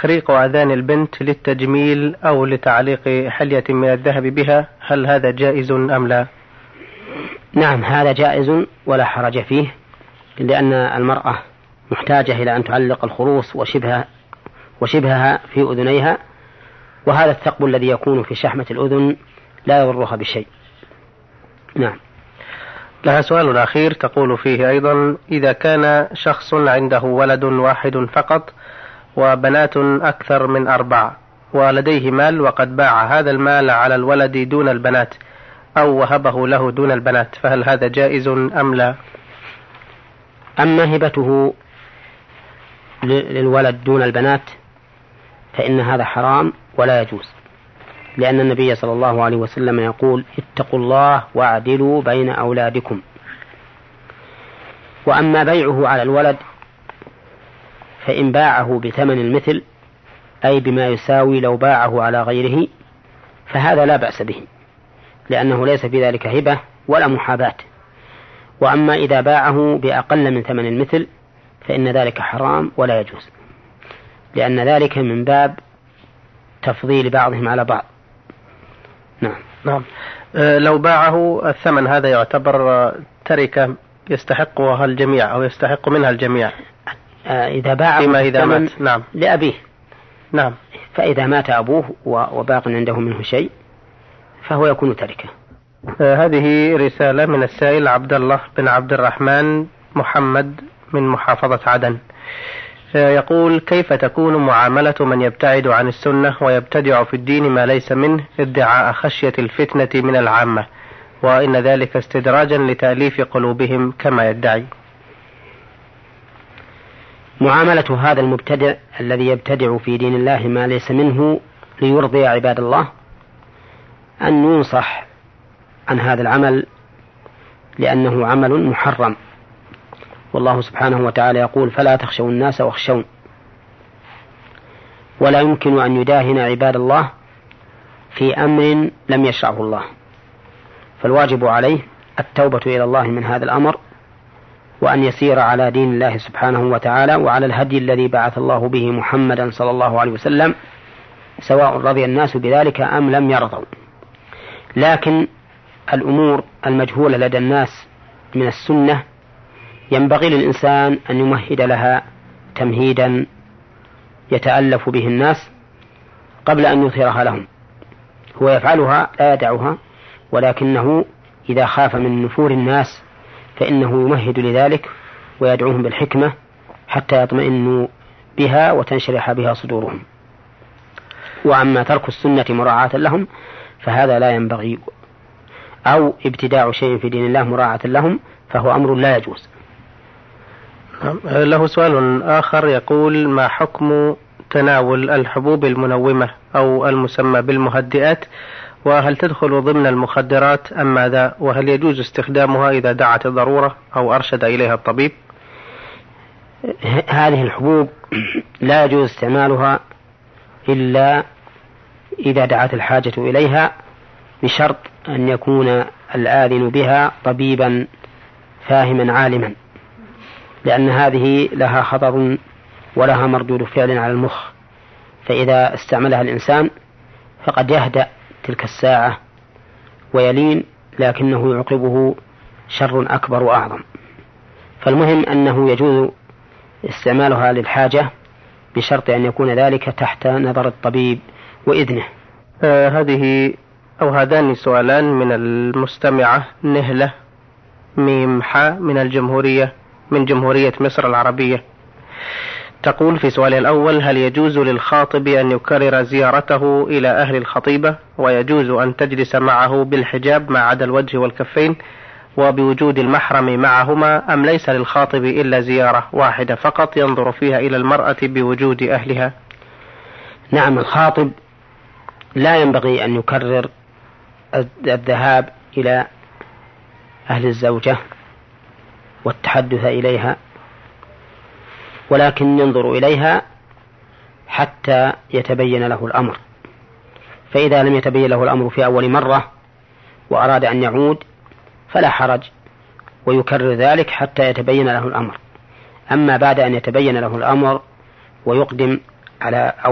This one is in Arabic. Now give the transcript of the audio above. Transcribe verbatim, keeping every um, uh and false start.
تخريق أذان البنت للتجميل أو لتعليق حلية من الذهب بها، هل هذا جائز أم لا؟ نعم، هذا جائز ولا حرج فيه، لأن المرأة محتاجة إلى أن تعلق الخروص وشبهها, وشبهها في أذنيها، وهذا الثقب الذي يكون في شحمة الأذن لا يضرها بشيء. نعم. لها سؤال أخير تقول فيه أيضا: إذا كان شخص عنده ولد واحد فقط وبنات أكثر من أربعة ولديه مال وقد باع هذا المال على الولد دون البنات أو وهبه له دون البنات، فهل هذا جائز أم لا؟ أما هبته للولد دون البنات فإن هذا حرام ولا يجوز، لأن النبي صلى الله عليه وسلم يقول: اتقوا الله واعدلوا بين أولادكم. وأما بيعه على الولد فإن باعه بثمن المثل، أي بما يساوي لو باعه على غيره، فهذا لا بأس به، لأنه ليس في ذلك هبة ولا محاباة. وأما إذا باعه بأقل من ثمن المثل فإن ذلك حرام ولا يجوز، لأن ذلك من باب تفضيل بعضهم على بعض. نعم. نعم. أه لو باعه الثمن هذا يعتبر تركة يستحقها الجميع أو يستحق منها الجميع؟ أه إذا باعه إذا مات. نعم. لأبيه. نعم. فإذا مات أبوه وباق عنده منه شيء فهو يكون تركة. أه هذه رسالة من السائل عبد الله بن عبد الرحمن محمد من محافظة عدن، يقول: كيف تكون معاملة من يبتعد عن السنة ويبتدع في الدين ما ليس منه ادعاء خشية الفتنة من العامة، وإن ذلك استدراجا لتأليف قلوبهم كما يدعي؟ معاملة هذا المبتدع الذي يبتدع في دين الله ما ليس منه ليرضي عباد الله أن ينصح عن هذا العمل، لأنه عمل محرم، والله سبحانه وتعالى يقول: فلا تخشوا الناس واخشون. ولا يمكن أن يداهن عباد الله في أمر لم يشرعه الله، فالواجب عليه التوبة إلى الله من هذا الأمر، وأن يسير على دين الله سبحانه وتعالى وعلى الهدي الذي بعث الله به محمدا صلى الله عليه وسلم، سواء رضي الناس بذلك أم لم يرضوا. لكن الأمور المجهولة لدى الناس من السنة ينبغي للإنسان أن يمهد لها تمهيدا يتألف به الناس قبل أن يظهرها لهم. هو يفعلها لا يدعها، ولكنه إذا خاف من نفور الناس فإنه يمهد لذلك ويدعوهم بالحكمة حتى يطمئنوا بها وتنشرح بها صدورهم. وأما ترك السنة مراعاة لهم فهذا لا ينبغي، أو ابتداع شيء في دين الله مراعاة لهم فهو أمر لا يجوز. له سؤال آخر يقول: ما حكم تناول الحبوب المنومة أو المسمى بالمهدئات، وهل تدخل ضمن المخدرات أم ماذا، وهل يجوز استخدامها إذا دعت الضرورة أو أرشد إليها الطبيب؟ هذه الحبوب لا يجوز استعمالها إلا إذا دعت الحاجة إليها، بشرط أن يكون الآذن بها طبيبا فاهما عالما، لأن هذه لها خطر ولها مردود فعل على المخ، فإذا استعملها الإنسان فقد يهدأ تلك الساعة ويلين، لكنه يعقبه شر أكبر وأعظم. فالمهم أنه يجوز استعمالها للحاجة بشرط أن يكون ذلك تحت نظر الطبيب وإذنه. آه هذه أو هذان سؤالان من المستمعة نهلة ميمحة من الجمهورية من جمهورية مصر العربية، تقول في سؤالها الأول: هل يجوز للخاطب أن يكرر زيارته إلى أهل الخطيبة، ويجوز أن تجلس معه بالحجاب ما عدا الوجه والكفين وبوجود المحرم معهما، أم ليس للخاطب إلا زيارة واحدة فقط ينظر فيها إلى المرأة بوجود أهلها؟ نعم، الخاطب لا ينبغي أن يكرر الذهاب إلى أهل الزوجة والتحدث إليها، ولكن ينظر إليها حتى يتبين له الأمر، فإذا لم يتبين له الأمر في أول مرة وأراد أن يعود فلا حرج، ويكرر ذلك حتى يتبين له الأمر. أما بعد أن يتبين له الأمر ويقدم على